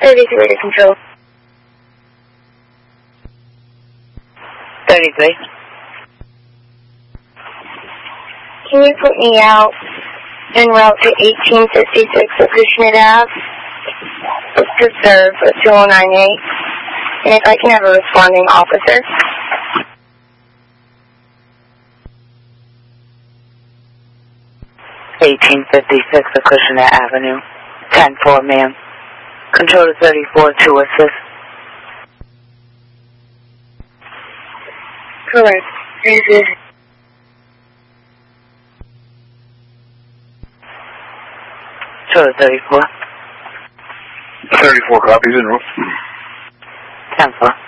33 to control. 33. Can you put me out en route to 1856 Acushnet Ave? To serve a 2098. And if I can have a responding officer. 1856 Acushnet Avenue. 10-4, ma'am. Control to 34 to assist. Correct. This is... Control to 34. 34 copies en route. 10-4.